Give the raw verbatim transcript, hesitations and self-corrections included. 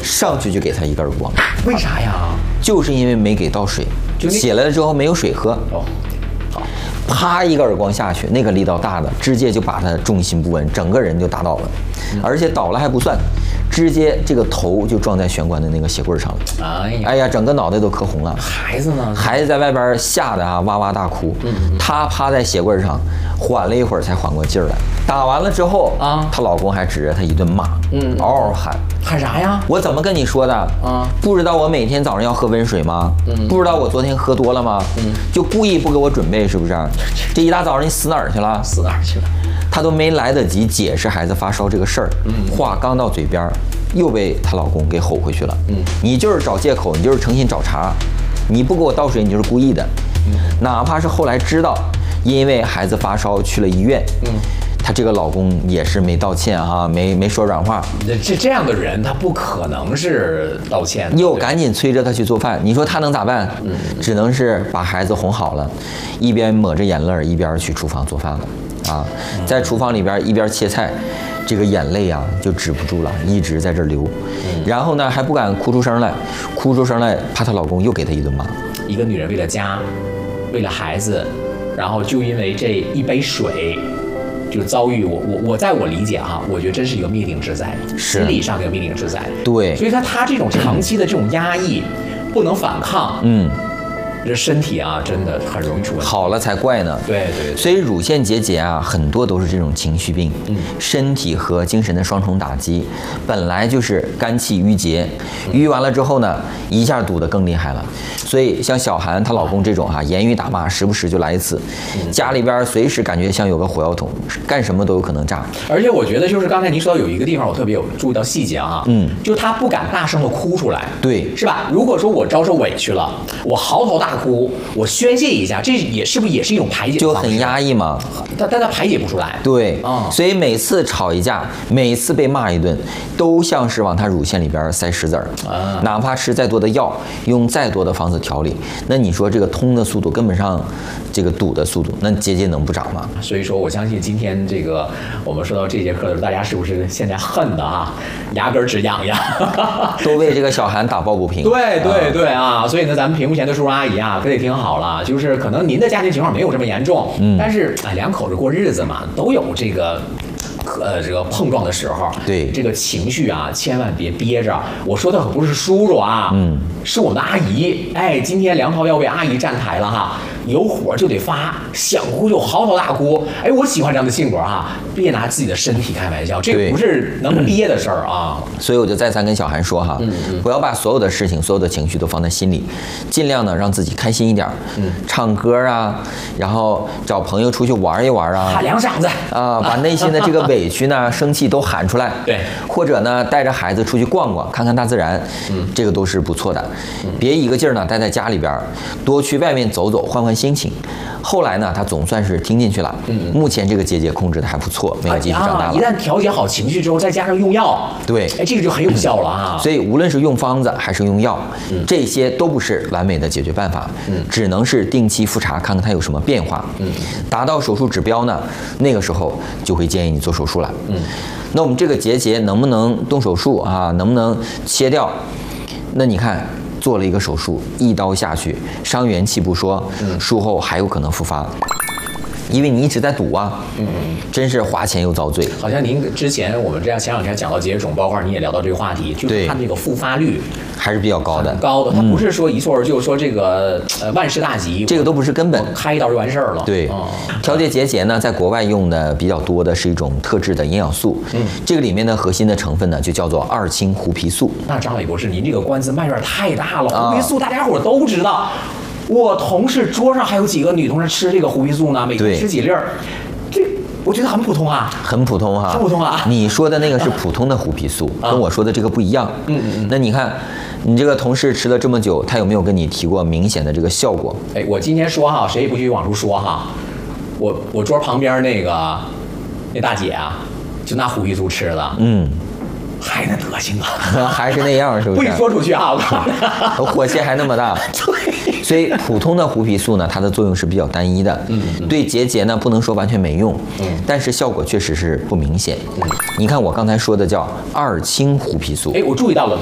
上去就给他一个耳光。 为啥呀？ 就是因为没给到水，起来了之后没有水喝。 哦，好， 啪一个耳光下去，那个力道大的，直接就把他重心不稳，整个人就打倒了，而且倒了还不算，直接这个头就撞在玄关的那个鞋柜上了。 哎呀， 哎呀，整个脑袋都磕红了。 孩子呢？ 孩子在外边吓得啊哇哇大哭。嗯，她趴在鞋柜上，缓了一会儿才缓过劲儿来。打完了之后啊，她老公还指着她一顿骂，嗯，嗷嗷喊。 喊啥呀？ 我怎么跟你说的啊？不知道我每天早上要喝温水吗？嗯，不知道我昨天喝多了吗？嗯，就故意不给我准备，是不是？这一大早上你死哪儿去了？ 死哪儿去了？ 她都没来得及解释孩子发烧这个事儿，嗯，话刚到嘴边，又被她老公给吼回去了。嗯，你就是找借口，你就是诚心找茬，你不给我倒水，你就是故意的。嗯，哪怕是后来知道，因为孩子发烧去了医院，嗯。她这个老公也是没道歉哈，没没说软话。 这这样的人，他不可能是道歉的。 又赶紧催着她去做饭，你说她能咋办？嗯，只能是把孩子哄好了，一边抹着眼泪一边去厨房做饭了。啊，在厨房里边一边切菜，这个眼泪啊就止不住了，一直在这流。然后呢还不敢哭出声来，哭出声来怕她老公又给她一顿骂。 一个女人为了家，为了孩子，然后就因为这一杯水。就遭遇我我我在我理解哈，我觉得真是一个灭顶之灾，心理上的一个灭顶之灾。 对， 所以他他这种长期的这种压抑，不能反抗，嗯，这身体啊真的很容易出问题。 好了才怪呢。 对 对, 对。 所以乳腺结节啊，很多都是这种情绪病，嗯，身体和精神的双重打击，本来就是肝气郁结，郁完了之后呢，一下堵得更厉害了。所以像小韩她老公这种哈、啊，言语打骂时不时就来一次，家里边随时感觉像有个火药桶，干什么都有可能炸。 而且我觉得就是刚才您说到有一个地方我特别有注意到细节啊，嗯，就是他不敢大声的哭出来， 对， 是吧？如果说我遭受委屈了，我嚎啕大哭，我宣泄一下，这也是不是也是一种排解？ 就很压抑嘛， 但但他排解不出来。 对，啊、嗯，所以每次吵一架，每次被骂一顿，都像是往他乳腺里边塞石子儿啊，哪怕吃再多的药，用再多的方子调理，那你说这个通的速度跟不上这个堵的速度，那结节能不长吗？ 所以说我相信今天这个我们说到这节课的时候，大家是不是现在恨的啊，牙根直痒痒， 都为这个小韩打抱不平。 对对对啊，所以呢，咱们屏幕前的叔叔阿姨啊，可得听好了，就是可能您的家庭情况没有这么严重，嗯，但是哎，两口子过日子嘛，都有这个。呃，这个碰撞的时候， 对这个情绪啊，千万别憋着。我说的可不是叔叔啊，嗯，是我们的阿姨。哎，今天梁涛要为阿姨站台了哈，有火就得发，想哭就嚎啕大哭。哎，我喜欢这样的性格哈，别拿自己的身体开玩笑，这个不是能憋的事儿啊。 所以我就再三跟小韩说哈，嗯嗯，不要把所有的事情、所有的情绪都放在心里，尽量呢让自己开心一点，嗯，唱歌啊，然后找朋友出去玩一玩啊， 喊两嗓子啊，把内心的这个委屈呢、生气都喊出来。 对， 或者呢，带着孩子出去逛逛，看看大自然，嗯，这个都是不错的。嗯、别一个劲儿呢待在家里边，多去外面走走，换换心情。后来呢，他总算是听进去了。嗯，目前这个结节控制的还不错，没有继续长大了。 啊、一旦调节好情绪之后，再加上用药， 对， 哎，这个就很有效了啊。 所以无论是用方子还是用药，嗯，这些都不是完美的解决办法，嗯，只能是定期复查，看看它有什么变化。嗯，达到手术指标呢，那个时候就会建议你做手术了。嗯，那我们这个结节能不能动手术啊？能不能切掉？那你看。做了一个手术，一刀下去，伤元气不说，嗯、术后还有可能复发，因为你一直在堵啊，嗯，真是花钱又遭罪。 好像您之前我们这样前两天讲到结节肿，包括你也聊到这个话题，就是它这个复发率还是比较高的， 很高的。它不是说一蹴而就，说这个呃万事大吉， 这个都不是根本， 开一刀就完事儿了。 对，哦、调节结节呢，在国外用的比较多的是一种特制的营养素，嗯，这个里面的核心的成分呢就叫做二氢胡皮素。 那张伟博士，您这个关子卖有点太大了，胡皮素大家伙都知道。我同事桌上还有几个女同事吃这个胡皮素呢，每天吃几粒儿，这我觉得很普通啊， 很普通哈、啊， 很普通啊。 你说的那个是普通的胡皮素，啊、跟我说的这个不一样。嗯嗯。那你看，你这个同事吃了这么久，他有没有跟你提过明显的这个效果？ 哎，我今天说哈，谁也不许往出说哈。我我桌旁边那个那大姐啊，就拿胡皮素吃的。嗯。还那德行啊， 还是那样，是不是？ 不许说出去啊！我告诉你， 火气还那么大。 对， 所以普通的胡皮素呢，它的作用是比较单一的，嗯，对结节呢不能说完全没用，嗯，但是效果确实是不明显。嗯，你看我刚才说的叫二氢胡皮素， 哎，我注意到了，